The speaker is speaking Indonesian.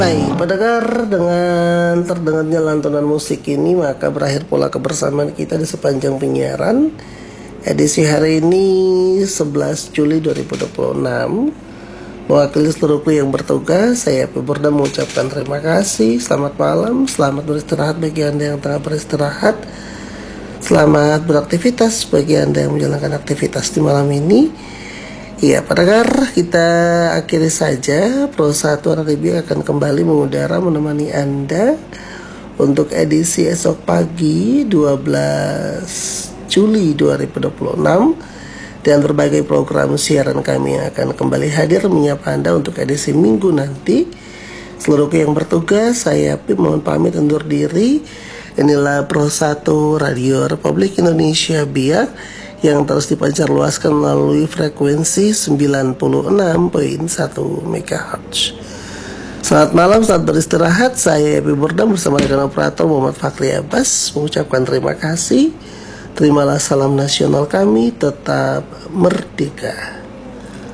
Baik, pendengar, dengan terdengarnya lantunan musik ini maka berakhir pula kebersamaan kita di sepanjang penyiaran edisi hari ini 11 Juli 2026. Mewakili seluruh kru yang bertugas, saya Piburda mengucapkan terima kasih. Selamat malam, selamat beristirahat bagi Anda yang tengah beristirahat. Selamat beraktivitas bagi Anda yang menjalankan aktivitas di malam ini. Ya, pendengar, kita akhiri saja. Pro 1 RRIB akan kembali mengudara menemani Anda untuk edisi esok pagi 12 Juli 2026 dan berbagai program siaran kami yang akan kembali hadir menyapa Anda untuk edisi minggu nanti. Seluruh yang bertugas, saya Pip mohon pamit undur diri. Inilah Pro 1 Radio Republik Indonesia Biak yang terus dipancar luaskan melalui frekuensi 96.1 MHz. Selamat malam, selamat beristirahat. Saya Epi Burda bersama rekan operator Muhammad Fakri Abbas mengucapkan terima kasih. Terimalah salam nasional kami, tetap merdeka.